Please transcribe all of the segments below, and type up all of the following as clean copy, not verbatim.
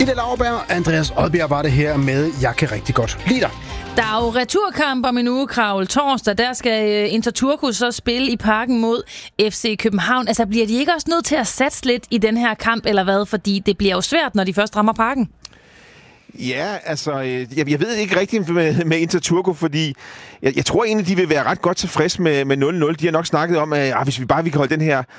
Ida Lauberg, Andreas Odbjerg var det her med Jeg kan rigtig godt lide dig. Der er jo returkamp om en uge, Kravl. Torsdag, der skal Inter Turku så spille i Parken mod FC København. Altså, bliver de ikke også nødt til at satse lidt i den her kamp, eller hvad? Fordi det bliver jo svært, når de først rammer Parken. Ja, altså, jeg ved ikke rigtigt med Inter Turku, fordi jeg tror egentlig, de vil være ret godt tilfreds med 0-0. De har nok snakket om, at hvis vi kan holde den her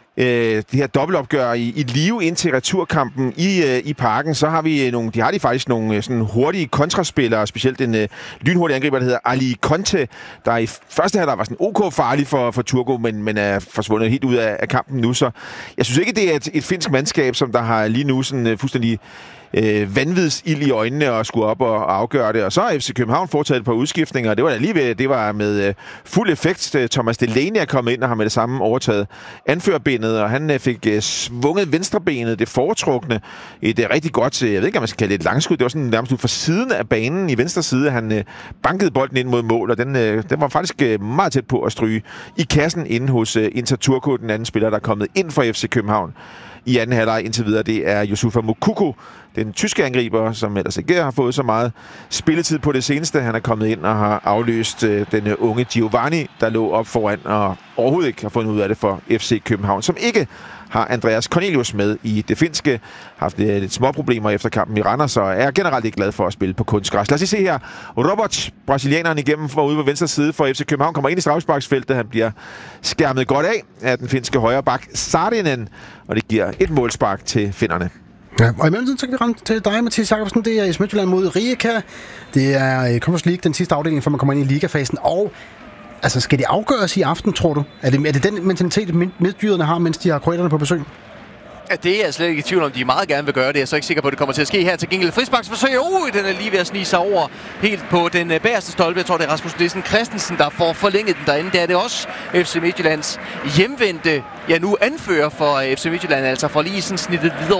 det her dobbeltopgør i live ind til returkampen i Parken, så har vi de faktisk nogle sådan hurtige kontraspillere, specielt en lynhurtig angriber, der hedder Ali Conte, der i første halvleg var sådan OK farlig for Turku, men er forsvundet helt ud af kampen nu, så jeg synes ikke, det er et finsk mandskab, som der har lige nu sådan fuldstændig vanvidsild i øjnene og skulle op og afgøre det. Og så har FC København foretaget et par udskiftninger, og det var da lige ved, det var med fuld effekt. Thomas Delaney er kommet ind og har med det samme overtaget anførerbenet, og han fik svunget venstrebenet, det foretrukne, et rigtig godt, jeg ved ikke, om man skal kalde det et langskud, det var sådan nærmest ud fra siden af banen i venstre side, han bankede bolden ind mod mål, og den var faktisk meget tæt på at stryge i kassen inde hos Inter Turku, den anden spiller, der er kommet ind for FC København i anden halvleg indtil videre. Det er Youssoufa Moukoko, den tyske angriber, som ellers ikke har fået så meget spilletid på det seneste. Han er kommet ind og har afløst den unge Giovanni, der lå op foran og overhovedet ikke har fundet ud af det for FC København, som ikke har Andreas Cornelius med i det finske. Haft lidt små problemer efter kampen i Randers, så er generelt ikke glad for at spille på kunstgræs. Lad os se her. Robert, brasilianeren igennem for ude på venstre side for FC København, kommer ind i straffesparksfeltet. Han bliver skærmet godt af den finske højre bak Saarinen, og det giver et målspark til finnerne. Ja, og i mellemtiden så kan vi ramme til dig, Mathias Jakobsen. Det er i Midtjylland mod Rijeka. Det er Conference League, den sidste afdeling, før man kommer ind i ligafasen. Og altså, skal det afgøres i aften, tror du? Er det den mentalitet, midtjyderne har, mens de har kroaterne på besøg? Ja, det er jeg slet ikke i tvivl om, de meget gerne vil gøre det. Jeg er så ikke sikker på, at det kommer til at ske her. Til gengæld frisparksforsøg. Den er lige ved at snige sig over helt på den bagerste stolpe. Jeg tror, det er Rasmus Nielsen Christensen, der får forlænget den derinde. Det er det også FC Midtjyllands hjemvendte, nu anfører for FC Midtjylland, altså for lige sådan snittet videre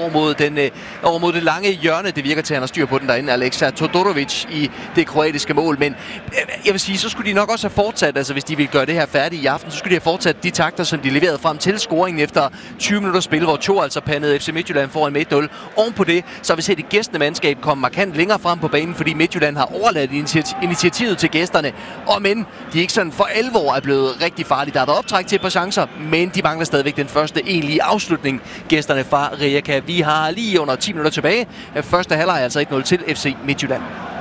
over mod det lange hjørne. Det virker til, at han har styr på den derinde, Aleksa Todorovic i det kroatiske mål. Men jeg vil sige, så skulle de nok også have fortsat, altså hvis de ville gøre det her færdigt i aften, så skulle de have fortsat de takter, som de leverede frem til scoringen efter 20 minutter spil, hvor to altså pandede FC Midtjylland foran med 1-0. Oven på det, så har vi set et gæstende mandskab komme markant længere frem på banen, fordi Midtjylland har overladt initiativet til gæsterne. Og men de ikke sådan for alvor er blevet rigtig farlige. Der har været optræk til et par chancer, men de mangler stadigvæk den første egentlige afslutning, gæsterne fra Rijeka. Vi har lige under 10 minutter tilbage. Første halvleg er altså 1-0 til FC Midtjylland.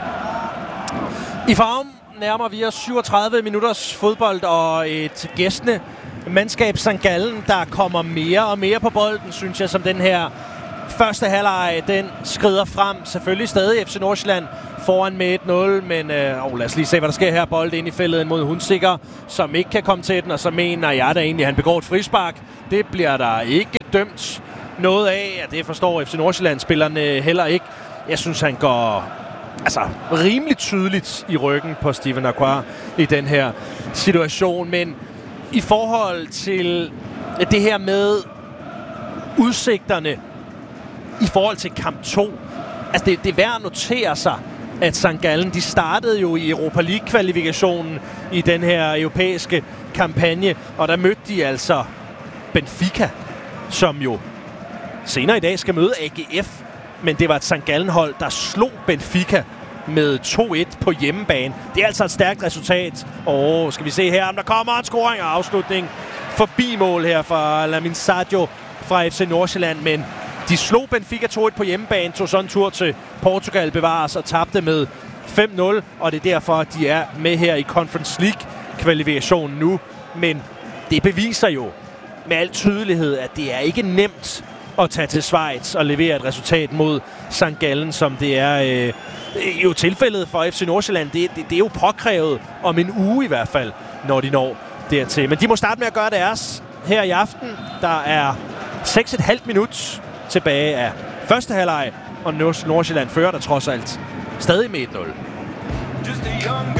I Farum nærmer vi os 37 minutters fodbold og et gæstende mandskab St. Gallen, der kommer mere og mere på bolden, synes jeg, som den her første halvleg, den skrider frem. Selvfølgelig stadig FC Nordsjælland foran med 1-0, men lad os lige se, hvad der sker her. Bold ind i feltet mod Hunsikker, som ikke kan komme til den, og så mener jeg da egentlig, at han begår et frispark. Det bliver der ikke dømt noget af, og det forstår FC Nordsjælland-spillerne heller ikke. Jeg synes, han går rimelig tydeligt i ryggen på Steven Aqua i den her situation, men i forhold til det her med udsigterne i forhold til kamp 2, altså det er værd at notere sig, at St. Gallen, de startede jo i Europa League-kvalifikationen i den her europæiske kampagne, og der mødte de altså Benfica, som jo senere i dag skal møde AGF, men det var et St. Gallen-hold, der slog Benfica med 2-1 på hjemmebane. Det er altså et stærkt resultat. Skal vi se her, om der kommer en scoring og afslutning forbi mål her fra Lamin Sadio fra FC Nordsjælland, men de slog Benfica 2-1 på hjemmebane, tog sådan en tur til Portugal bevares og tabte med 5-0, og det er derfor, de er med her i Conference League-kvalifikationen nu. Men det beviser jo med al tydelighed, at det er ikke nemt at tage til Schweiz og levere et resultat mod St. Gallen, som det er jo tilfældet for FC Nordsjælland. Det er jo påkrævet om en uge i hvert fald, når de når dertil. Men de må starte med at gøre deres her i aften. Der er 6,5 minut tilbage af første halvleg, og Nordsjælland fører der trods alt stadig med 1-0.